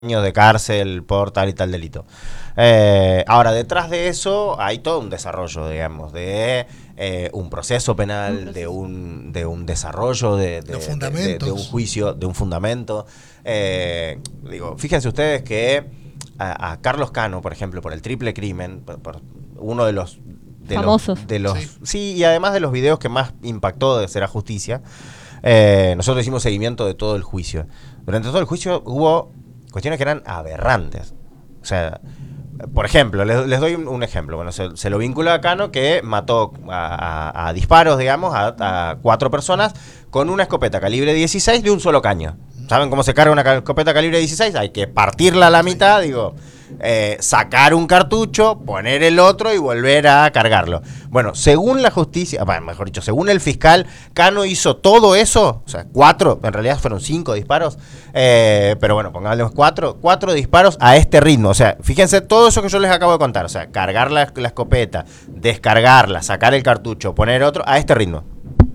años de cárcel por tal y tal delito. Ahora, detrás de eso hay todo un desarrollo, digamos, de un proceso penal, de un desarrollo, Los de un fundamentos. juicio, de un fundamento. Digo, fíjense ustedes que a Carlos Cano, por ejemplo, por el triple crimen, por uno de los Famosos. Sí. sí, y además de los videos que más impactó de Será Justicia, nosotros hicimos seguimiento de todo el juicio. Durante todo el juicio hubo cuestiones que eran aberrantes. O sea, por ejemplo, les doy un ejemplo. Bueno, se lo vincula a Cano que mató a disparos, digamos, a 4 personas con una escopeta calibre 16 de un solo caño. ¿Saben cómo se carga una escopeta calibre 16? Hay que partirla a la mitad, digo, sacar un cartucho, poner el otro y volver a cargarlo. Bueno, según la justicia, mejor dicho, según el fiscal, Cano hizo todo eso, o sea, 4, en realidad fueron 5 disparos, pero bueno, pongamos 4 disparos a este ritmo. O sea, fíjense todo eso que yo les acabo de contar, o sea, cargar la escopeta, descargarla, sacar el cartucho, poner otro, a este ritmo.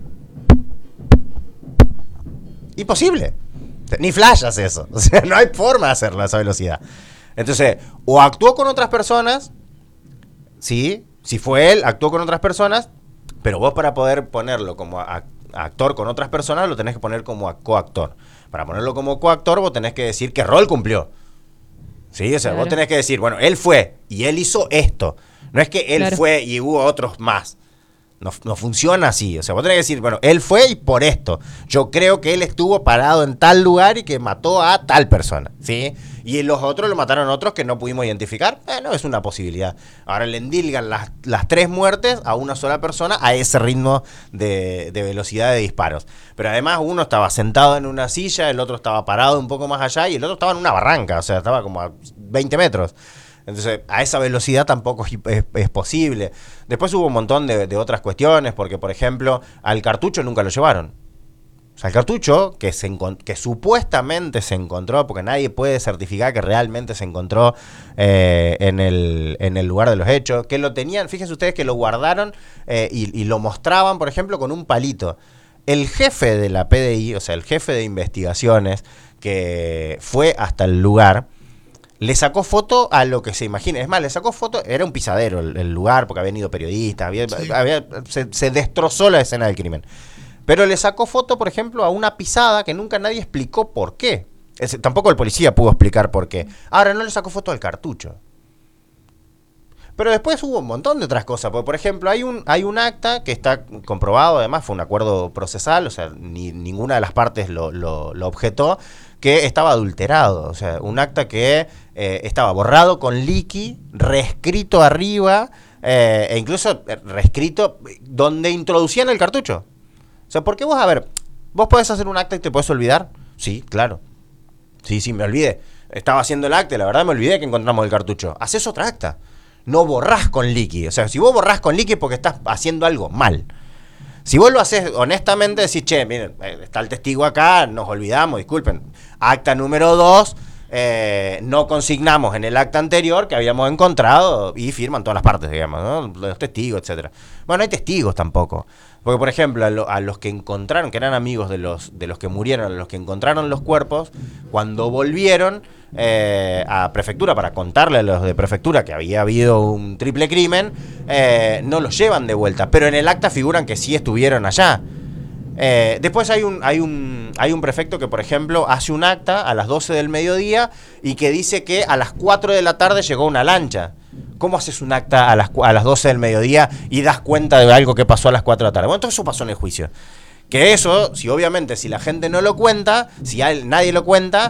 Imposible. Ni Flash hace eso. O sea, no hay forma de hacerlo a esa velocidad. Entonces, o actuó con otras personas, ¿sí? Si fue él, actuó con otras personas, pero vos para poder ponerlo como actor con otras personas, lo tenés que poner como coactor. Para ponerlo como coactor, vos tenés que decir qué rol cumplió. ¿Sí? O sea, Claro. vos tenés que decir, bueno, él fue y él hizo esto. No es que él Claro. fue y hubo otros más. No funciona así. O sea, vos tenés que decir, bueno, él fue y por esto. Yo creo que él estuvo parado en tal lugar y que mató a tal persona, ¿sí? Y los otros lo mataron otros que no pudimos identificar. No es una posibilidad. Ahora le endilgan las 3 muertes a una sola persona a ese ritmo de velocidad de disparos. Pero además uno estaba sentado en una silla, el otro estaba parado un poco más allá y el otro estaba en una barranca. O sea, estaba como a 20 metros. Entonces, a esa velocidad tampoco es posible. Después hubo un montón de otras cuestiones, porque, por ejemplo, al cartucho nunca lo llevaron. O sea, el cartucho que supuestamente se encontró, porque nadie puede certificar que realmente se encontró en el lugar de los hechos, que lo tenían, fíjense ustedes que lo guardaron y lo mostraban, por ejemplo, con un palito. El jefe de la PDI, o sea, el jefe de investigaciones que fue hasta el lugar, le sacó foto a lo que se imagina. Es más, le sacó foto, era un pisadero el lugar, porque habían ido periodistas, se destrozó la escena del crimen. Pero le sacó foto, por ejemplo, a una pisada que nunca nadie explicó por qué. Tampoco el policía pudo explicar por qué. Ahora no le sacó foto al cartucho. Pero después hubo un montón de otras cosas. Porque, por ejemplo, hay un acta que está comprobado, además fue un acuerdo procesal, o sea, ninguna de las partes lo objetó, que estaba adulterado. O sea, un acta que estaba borrado con liqui, reescrito arriba, e incluso reescrito donde introducían el cartucho. O sea, porque vos, a ver, vos podés hacer un acta y te podés olvidar. Sí, claro. Sí, me olvidé. Estaba haciendo el acta y la verdad me olvidé que encontramos el cartucho. Haces otra acta. No borrás con liqui. O sea, si vos borrás con liqui es porque estás haciendo algo mal. Si vos lo haces honestamente, decís, che, miren, está el testigo acá, nos olvidamos, disculpen. Acta número 2, no consignamos en el acta anterior que habíamos encontrado y firman todas las partes, digamos, ¿no? Los testigos, etcétera. Bueno, no hay testigos tampoco. Porque, por ejemplo, a los que encontraron, que eran amigos de los que murieron, a los que encontraron los cuerpos, cuando volvieron a prefectura para contarle a los de prefectura que había habido un triple crimen, no los llevan de vuelta, pero en el acta figuran que sí estuvieron allá. Después hay un prefecto que, por ejemplo, hace un acta a las 12 del mediodía y que dice que a las 4 de la tarde llegó una lancha. ¿Cómo haces un acta a las 12 del mediodía y das cuenta de algo que pasó a las 4 de la tarde? Bueno, todo eso pasó en el juicio. Que eso, si la gente no lo cuenta, si nadie lo cuenta,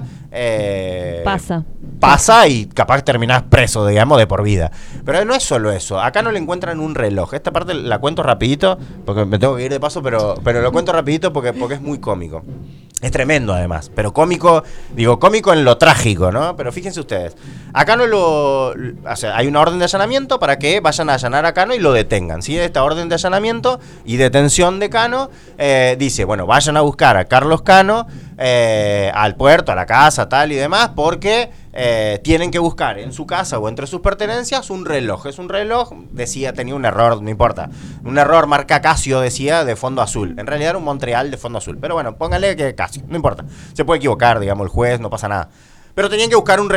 pasa y capaz terminás preso, digamos, de por vida. Pero no es solo eso. Acá no le encuentran un reloj. Esta parte la cuento rapidito, porque me tengo que ir de paso, pero lo cuento rapidito porque es muy cómico. Es tremendo además, pero cómico en lo trágico, ¿no? Pero fíjense ustedes, acá o sea, hay una orden de allanamiento para que vayan a allanar a Cano y lo detengan, ¿sí? Esta orden de allanamiento y detención de Cano dice, bueno, vayan a buscar a Carlos Cano al puerto, a la casa, tal y demás, porque tienen que buscar en su casa o entre sus pertenencias un reloj. Es un reloj, decía, tenía un error, no importa. Un error marca Casio, decía, de fondo azul. En realidad era un Montreal de fondo azul. Pero bueno, póngale que Casio, no importa. Se puede equivocar, digamos, el juez, no pasa nada. Pero tenían que buscar un